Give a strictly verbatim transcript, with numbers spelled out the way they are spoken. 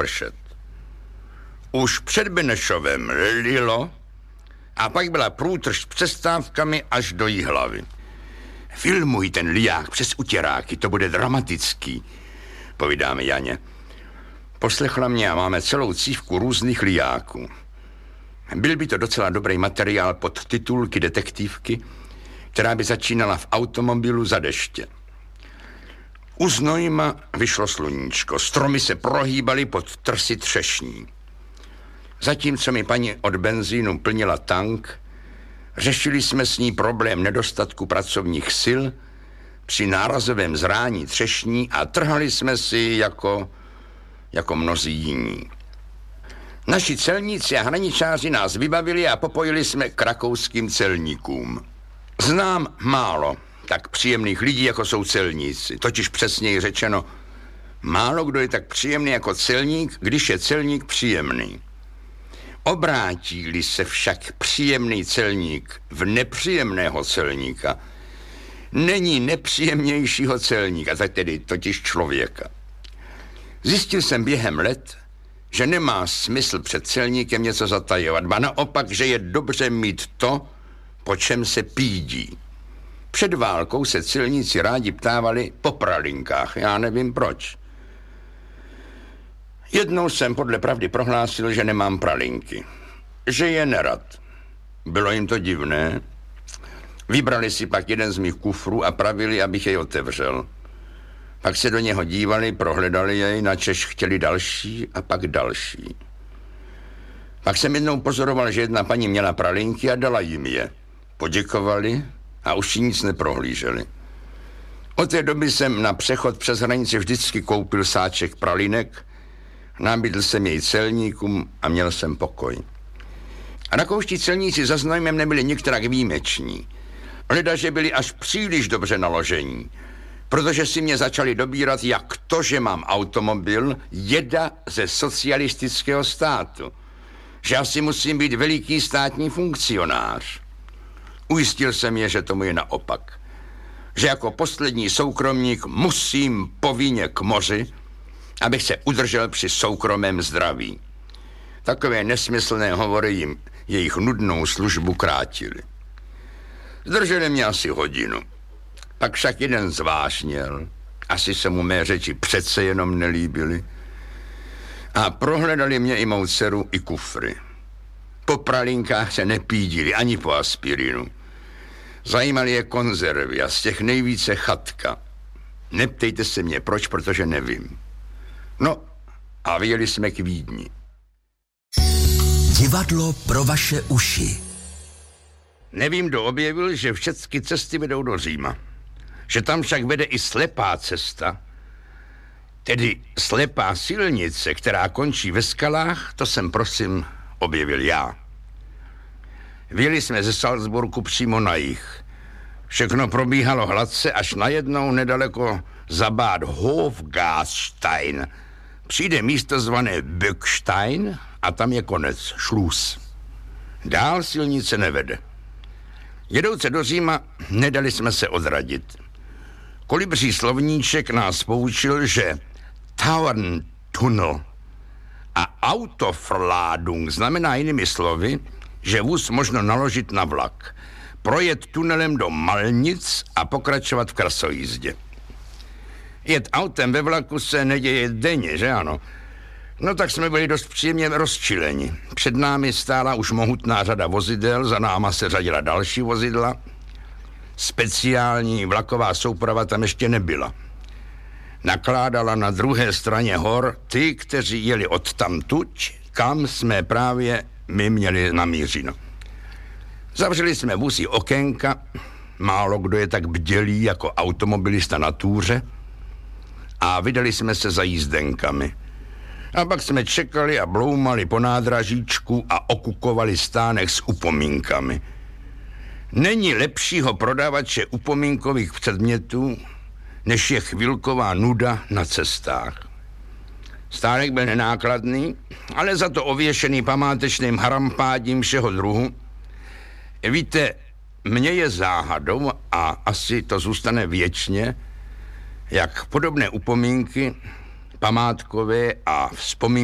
pršet. Už před Benešovem lilo a pak byla průtrž s přestávkami až do Jihlavy. Filmuj ten liják přes utěráky, to bude dramatický, povídáme Janě. Poslechla mě a máme celou cívku různých lijáků. Byl by to docela dobrý materiál pod titulky detektivky, která by začínala v automobilu za deště. U Znojma vyšlo sluníčko, stromy se prohýbaly pod trsy třešní. Zatímco mi paní od benzínu plnila tank, řešili jsme s ní problém nedostatku pracovních sil při nárazovém zrání třešní a trhali jsme si jako, jako mnozí jiní. Naši celníci a hraničáři nás vybavili a popojili jsme k rakouským celníkům. Znám málo tak příjemných lidí, jako jsou celníci. Totiž přesněji řečeno, málo kdo je tak příjemný jako celník, když je celník příjemný. Obrátí-li se však příjemný celník v nepříjemného celníka, není nepříjemnějšího celníka, tak tedy totiž člověka. Zjistil jsem během let, že nemá smysl před celníkem něco zatajovat, ba naopak, že je dobře mít to, po čem se pídí. Před válkou se celníci rádi ptávali po pralinkách, já nevím proč. Jednou jsem podle pravdy prohlásil, že nemám pralinky, že je nerad. Bylo jim to divné. Vybrali si pak jeden z mých kufrů a pravili, abych jej otevřel. Pak se do něho dívali, prohledali jej, načež chtěli další a pak další. Pak jsem jednou pozoroval, že jedna paní měla pralinky a dala jim je. Poděkovali a už nic neprohlíželi. Od té doby jsem na přechod přes hranici vždycky koupil sáček pralinek, nabídl jsem jej celníkům a měl jsem pokoj. A rakouští celníci za Znojmem nebyli některak výjimeční. Ledaže byli až příliš dobře naložení, protože si mě začali dobírat, jak to, že mám automobil, jeda ze socialistického státu. Že asi musím být veliký státní funkcionář. Ujistil jsem je, že tomu je naopak. Že jako poslední soukromník musím povinně k moři, abych se udržel při soukromém zdraví. Takové nesmyslné hovory jim jejich nudnou službu krátily. Zdrželi mě asi hodinu. Pak však jeden zvážněl, asi se mu mé řeči přece jenom nelíbily, a prohledali mě i mou dceru, i kufry. Po pralinkách se nepídili, ani po aspirinu. Zajímaly je konzervy a z těch nejvíce chatka. Neptejte se mě proč, protože nevím. No a vyjeli jsme k Vídni. Divadlo pro vaše uši. Nevím, kdo objevil, že všechny cesty vedou do Říma. Že tam však vede i slepá cesta, tedy slepá silnice, která končí ve skalách, to jsem prosím objevil já. Vyjeli jsme ze Salzburgu přímo na jih. Všechno probíhalo hladce, až najednou nedaleko za Bad Hofgastein přijde místo zvané Böckstein a tam je konec, šluz. Dál silnice nevede. Jedouce do Říma nedali jsme se odradit. Kolibří slovníček nás poučil, že Tauerntunnel a Autoverladung znamená jinými slovy, že vůz možno naložit na vlak, projet tunelem do Malnic a pokračovat v krasojízdě. Jet autem ve vlaku se neděje denně, že ano? No tak jsme byli dost příjemně rozčileni. Před námi stála už mohutná řada vozidel, za náma se řadila další vozidla. Speciální vlaková souprava tam ještě nebyla. Nakládala na druhé straně hor ty, kteří jeli odtamtuť, kam jsme právě my měli namířeno. Zavřeli jsme vůzí okénka, málo kdo je tak bdělý jako automobilista na túře, a vydali jsme se za jízdenkami. A pak jsme čekali a bloumali po nádražíčku a okukovali stánek s upomínkami. Není lepšího prodavače upomínkových předmětů, než je chvilková nuda na cestách. Stánek byl nenákladný, ale za to ověšený památečným harampádím všeho druhu. Víte, mně je záhadou a asi to zůstane věčně, jak podobné upomínky, památkové a vzpomínky